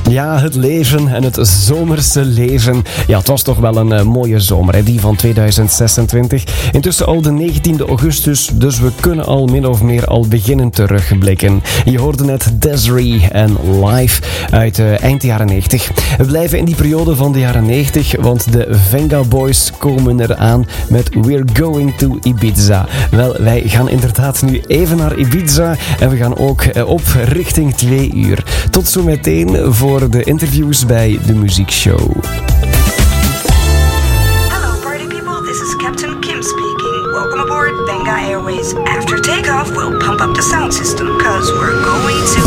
Ja, het leven en het zomerse leven. Ja, het was toch wel een mooie zomer, hè? Die van 2026. Intussen al de 19e augustus, dus we kunnen al min of meer al beginnen terugblikken. Je hoorde net Desiree en Live uit eind jaren 90. We blijven in die periode van de jaren 90, want de Venga Boys komen eraan met We're Going to Ibiza. Wel, wij gaan inderdaad nu even naar Ibiza en we gaan ook op richting 2 uur. Tot zo meteen voor de interviews bij de muziekshow. Hello party people, this is Captain Kim speaking. Welcome aboard Venga Airways. After takeoff, we'll pump up the sound system, cause we're going to